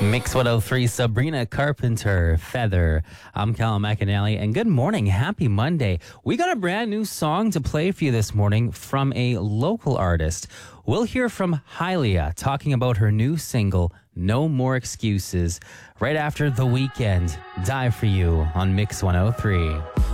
Mix 103, Sabrina Carpenter, Feather. I'm Callum McAnally, and good morning. Happy Monday. We got a brand new song to play for you this morning from a local artist. We'll hear from Hylia talking about her new single, No More Excuses, right after The Weekend. Die For You on Mix 103.